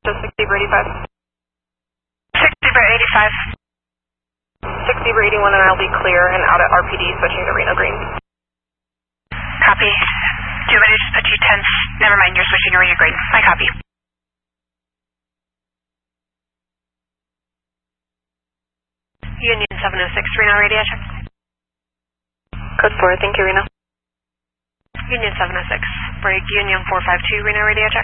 Just 60 for 85. 60 for 85. 60 for 81, and I'll be clear and out at RPD, switching to Reno Green. Copy. Do you want me to just put you tense? Never mind, you're switching to Reno Green. I copy. Union 706, Reno radio check. Code 4, thank you, Reno. Union 706, break Union 452, Reno radio check.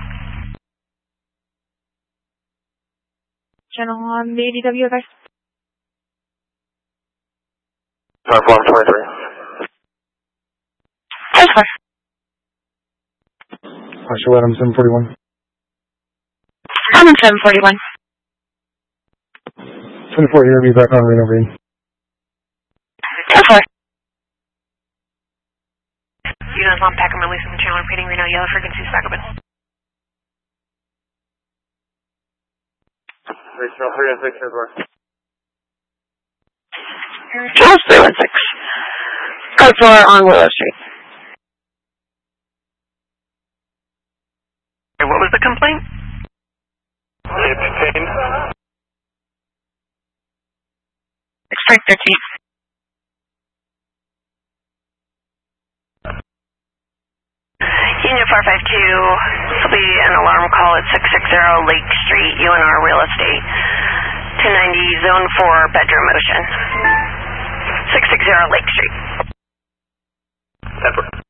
Channel on the ADW, guys. Platform 23. That's fine. Marshall Adams 741. I'm in 741. 24 here, be back on Reno Green. That's fine. Unit on Packer, releasing the channel, repeating Reno, yellow frequencies back open. Regional 316 is where? Charles 316. Code 4 on Willow Street. What was the complaint? It's 10. Explain 13. Union 452, this will be an alarm call at 660 Lake Street, UNR Real Estate. 290, Zone 4, bedroom motion. 660 Lake Street. Temper.